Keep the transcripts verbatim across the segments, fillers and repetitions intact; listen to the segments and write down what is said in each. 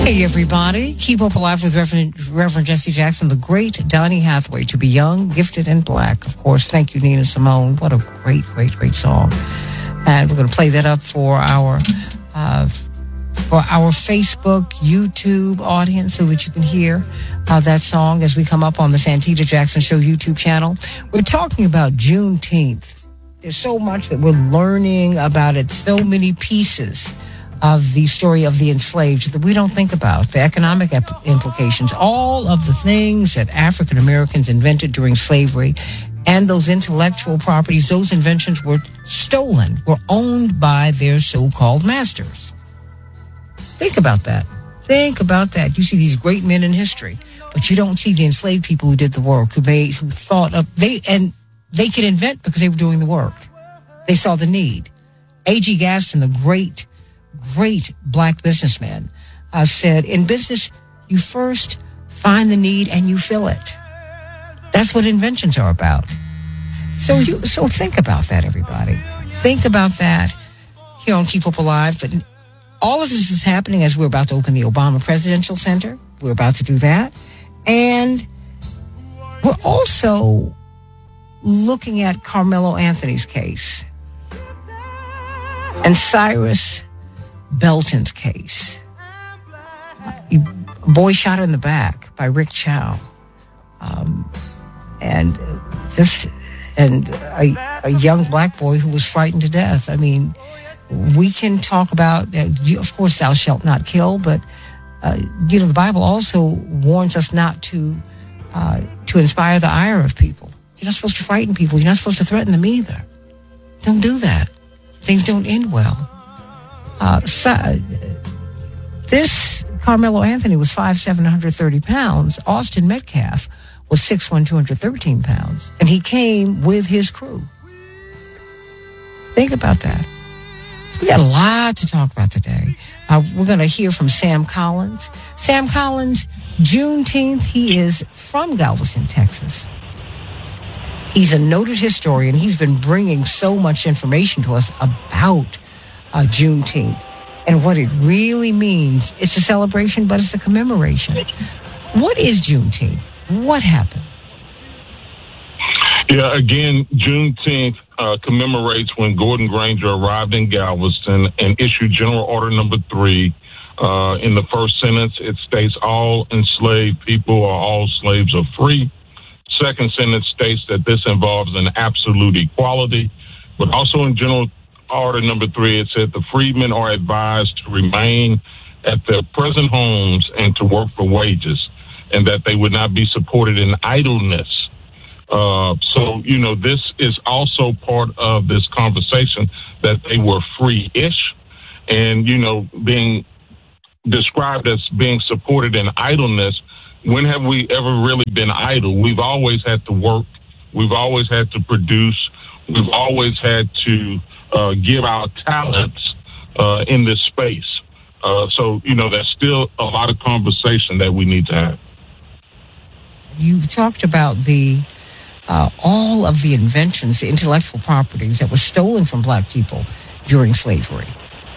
Hey, everybody. Keep Hope Alive with Reverend, Reverend Jesse Jackson, the great Donny Hathaway, To Be Young, Gifted, and Black. Of course, thank you, Nina Simone. What a great, great, great song. And we're going to play that up for our uh, for our Facebook, YouTube audience so that you can hear uh, that song as we come up on the Santita Jackson Show YouTube channel. We're talking about Juneteenth. There's so much that we're learning about it, so many pieces of the story of the enslaved that we don't think about, the economic implications, all of the things that African Americans invented during slavery, and those intellectual properties, those inventions were stolen, were owned by their so-called masters. Think about that. Think about that. You see these great men in history, but you don't see the enslaved people who did the work, who made, who thought of, they, and they could invent because they were doing the work. They saw the need. A G Gaston, the great great black businessman, uh, said, in business, you first find the need and you fill it. That's what inventions are about. So you, so think about that, everybody. Think about that here on Keep Hope Alive. But all of this is happening as we're about to open the Obama Presidential Center. We're about to do that. And we're also looking at Carmelo Anthony's case and Cyrus Belton's case. A boy shot in the back by Rick Chow. Um, and this, and a, a young black boy who was frightened to death. I mean, we can talk about, uh, you, of course, thou shalt not kill, but, uh, you know, the Bible also warns us not to, uh, to inspire the ire of people. You're not supposed to frighten people. You're not supposed to threaten them either. Don't do that. Things don't end well. Uh, so, this Carmelo Anthony was five seven, one hundred thirty pounds. Austin Metcalf was six one, two hundred thirteen pounds. And he came with his crew. Think about that. We got a lot to talk about today. Uh, we're going to hear from Sam Collins. Sam Collins, Juneteenth, he is from Galveston, Texas. He's a noted historian. He's been bringing so much information to us about uh, Juneteenth and what it really means. It's a celebration, but it's a commemoration. What is Juneteenth? What happened? Yeah, again, Juneteenth uh, commemorates when Gordon Granger arrived in Galveston and issued General Order Number Three. Uh, in the first sentence, it states all enslaved people or all slaves are free. Second sentence states that this involves an absolute equality, but also in General Order Number Three, it said the freedmen are advised to remain at their present homes and to work for wages, and that they would not be supported in idleness. Uh, so, you know, this is also part of this conversation that they were free-ish, and, you know, being described as being supported in idleness. When have we ever really been idle? We've always had to work. We've always had to produce. We've always had to uh, give our talents uh, in this space. Uh, so, you know, there's still a lot of conversation that we need to have. You talked about the uh, all of the inventions, the intellectual properties that were stolen from black people during slavery.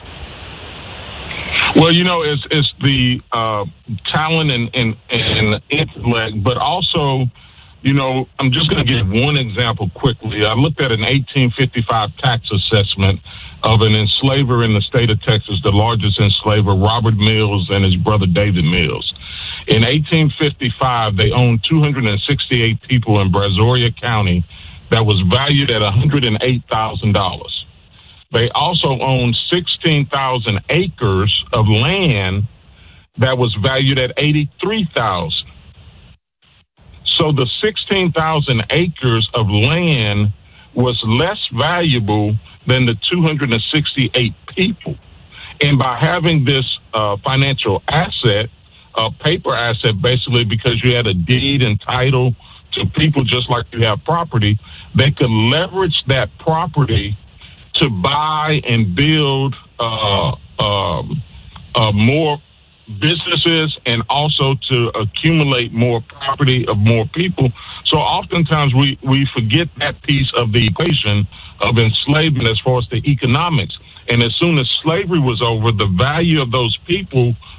Well, you know, it's it's the uh, talent and, and, and intellect, but also, you know, I'm just going to give one example quickly. I looked at an eighteen fifty-five tax assessment of an enslaver in the state of Texas, the largest enslaver, Robert Mills, and his brother David Mills. In eighteen fifty-five, they owned two hundred sixty-eight people in Brazoria County that was valued at one hundred eight thousand dollars. They also owned sixteen thousand acres of land that was valued at eighty-three thousand dollars. So the sixteen thousand acres of land was less valuable than the two hundred sixty-eight people. And by having this uh, financial asset, a paper asset basically, because you had a deed and title to people just like you have property, they could leverage that property to buy and build uh, um, uh, more businesses and also to accumulate more property of more people. So oftentimes we, we forget that piece of the equation of enslavement as far as the economics. And as soon as slavery was over, the value of those people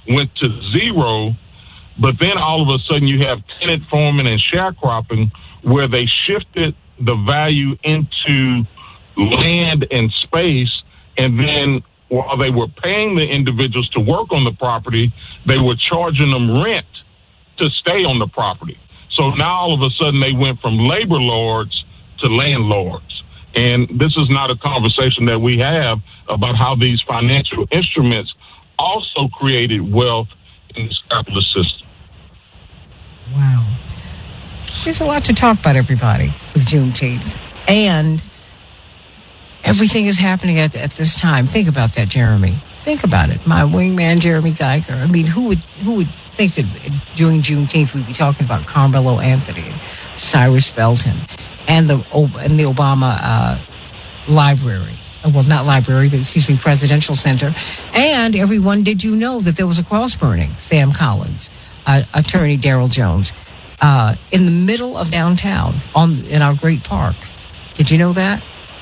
went to zero. But then all of a sudden you have tenant farming and sharecropping where they shifted the value into land and space, and then while they were paying the individuals to work on the property, they were charging them rent to stay on the property. So now all of a sudden they went from labor lords to landlords. And this is not a conversation that we have about how these financial instruments also created wealth in this capitalist system. Wow. There's a lot to talk about, everybody, with Juneteenth. And everything is happening at, at this time. Think about that, Jeremy. Think about it. My wingman, Jeremy Geiger. I mean, who would who would think that during Juneteenth we'd be talking about Carmelo Anthony and Cyrus Belton and the and the Obama uh, library? Well, not library, but excuse me, Presidential Center. And everyone, did you know that there was a cross burning? Sam Collins, uh, attorney Daryl Jones, uh, in the middle of downtown on in our great park. Did you know that?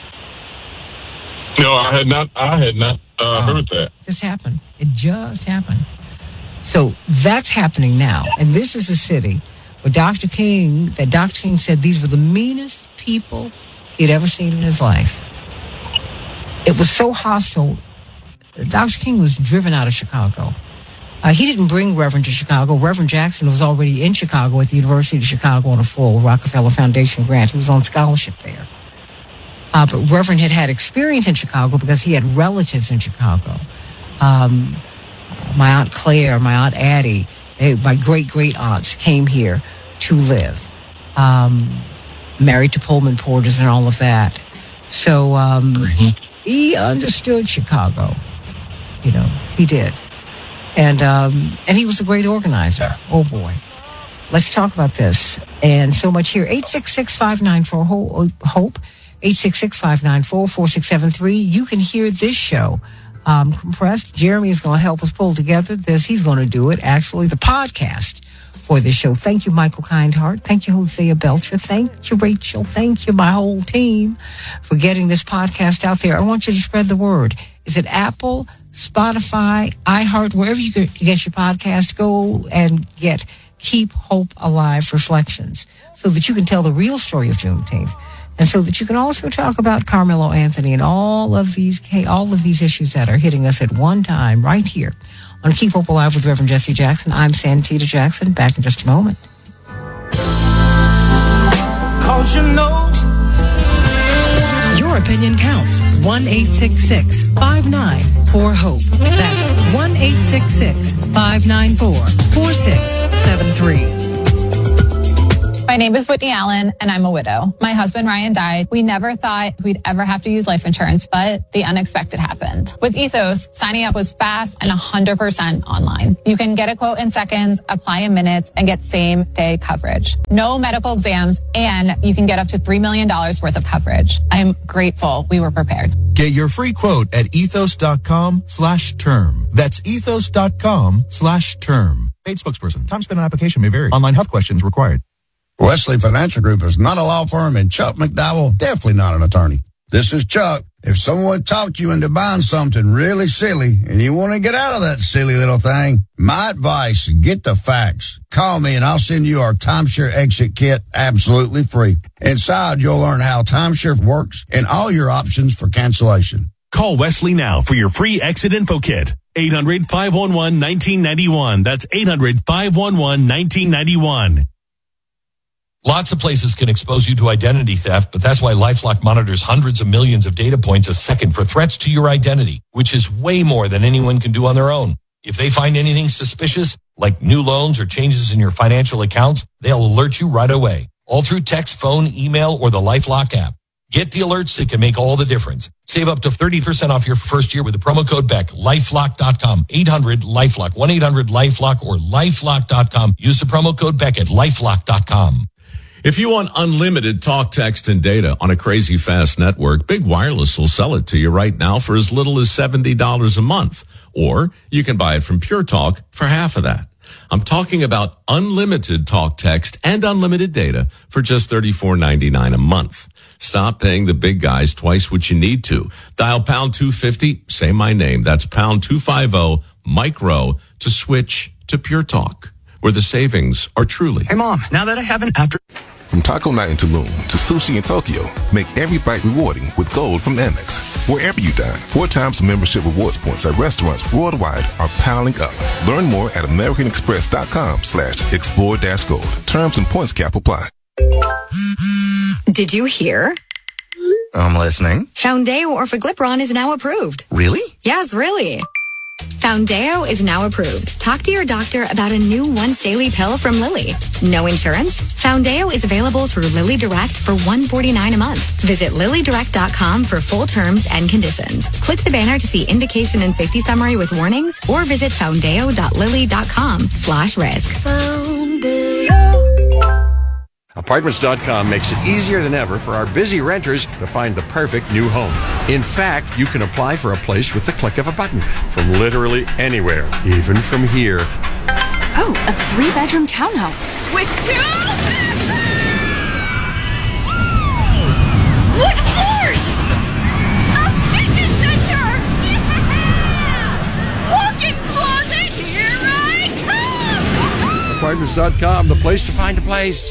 No, I had not. I had not uh, oh, heard that. This happened. It just happened. So that's happening now, and this is a city where Doctor King, that Doctor King said these were the meanest people he'd ever seen in his life. It was so hostile. Doctor King was driven out of Chicago. Uh, he didn't bring Reverend to Chicago. Reverend Jackson was already in Chicago at the University of Chicago on a full Rockefeller Foundation grant. He was on scholarship there. Uh, but Reverend had had experience in Chicago because he had relatives in Chicago. Um, my Aunt Claire, my Aunt Addie, they, my great-great-aunts came here to live, um, married to Pullman Porters and all of that. So um, mm-hmm. he understood Chicago. You know, he did. And um, and he was a great organizer. Oh, boy. Let's talk about this. And so much here. eight six six, five nine four, HOPE. eight six six, five nine four, four six seven three. You can hear this show um, compressed. Jeremy is going to help us pull together this. He's going to do it, actually, the podcast for this show. Thank you, Michael Kindheart. Thank you, Hosea Belcher. Thank you, Rachel. Thank you, my whole team, for getting this podcast out there. I want you to spread the word. Is it Apple, Spotify, iHeart, wherever you get your podcast? Go and get Keep Hope Alive Reflections so that you can tell the real story of Juneteenth. And so that you can also talk about Carmelo Anthony and all of these all of these issues that are hitting us at one time right here on Keep Hope Alive with Reverend Jesse Jackson. I'm Santita Jackson. Back in just a moment. Cause you know your opinion counts. one eight six six, five nine four, HOPE. That's one eight six six, five nine four, four six seven three. My name is Whitney Allen, and I'm a widow. My husband, Ryan, died. We never thought we'd ever have to use life insurance, but the unexpected happened. With Ethos, signing up was fast and one hundred percent online. You can get a quote in seconds, apply in minutes, and get same-day coverage. No medical exams, and you can get up to three million dollars worth of coverage. I'm grateful we were prepared. Get your free quote at ethos.com slash term. That's ethos.com slash term. Paid spokesperson. Time spent on application may vary. Online health questions required. Wesley Financial Group is not a law firm, and Chuck McDowell definitely not an attorney. This is Chuck. If someone talked you into buying something really silly and you want to get out of that silly little thing, my advice, get the facts. Call me and I'll send you our timeshare exit kit absolutely free. Inside, you'll learn how timeshare works and all your options for cancellation. Call Wesley now for your free exit info kit. eight hundred, five one one, one nine nine one. That's eight hundred, five one one, one nine nine one. Lots of places can expose you to identity theft, but that's why LifeLock monitors hundreds of millions of data points a second for threats to your identity, which is way more than anyone can do on their own. If they find anything suspicious, like new loans or changes in your financial accounts, they'll alert you right away, all through text, phone, email, or the LifeLock app. Get the alerts that can make all the difference. Save up to thirty percent off your first year with the promo code Beck. lifelock dot com, eight hundred LifeLock, one eight hundred LifeLock, or lifelock dot com. Use the promo code Beck at lifelock dot com. If you want unlimited talk, text, and data on a crazy fast network, Big Wireless will sell it to you right now for as little as seventy dollars a month. Or you can buy it from Pure Talk for half of that. I'm talking about unlimited talk, text, and unlimited data for just thirty-four ninety-nine a month. Stop paying the big guys twice what you need to. Dial pound two fifty, say my name. That's pound two fifty, micro, to to switch to Pure Talk, where the savings are truly. Hey, Mom, now that I have an after... From taco night in Tulum to sushi in Tokyo, make every bite rewarding with gold from Amex. Wherever you dine, four times membership rewards points at restaurants worldwide are piling up. Learn more at americanexpress.com slash explore dash gold. Terms and points cap apply. Did you hear? I'm listening. Foundeo Orforglipron is now approved. Really? Yes, really. Foundeo is now approved. Talk to your doctor about a new once daily pill from Lilly. No insurance? Foundeo is available through Lilly Direct for one hundred forty-nine dollars a month. Visit lilly direct dot com for full terms and conditions. Click the banner to see indication and safety summary with warnings or visit foundeo dot lilly dot com slash risk. Foundeo. Apartments dot com makes it easier than ever for our busy renters to find the perfect new home. In fact, you can apply for a place with the click of a button from literally anywhere, even from here. Oh, a three-bedroom townhome. With two? Wood floors! A fitness center! Yeah! Walk-in closet, here I come! Apartments dot com, the place to find a place.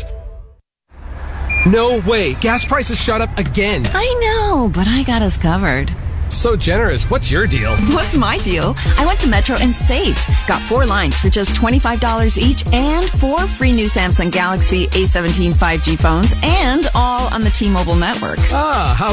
No way. Gas prices shot up again. I know, but I got us covered. So generous. What's your deal? What's my deal? I went to Metro and saved. Got four lines for just twenty-five dollars each and four free new Samsung Galaxy A seventeen five G phones and all on the T-Mobile network. Ah, how